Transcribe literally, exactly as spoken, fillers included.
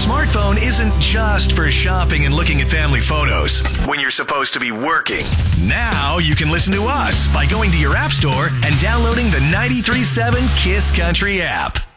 smartphone isn't just for shopping and looking at family photos when you're supposed to be working. Now you can listen to us by going to your app store and downloading the ninety-three point seven Kiss Country app.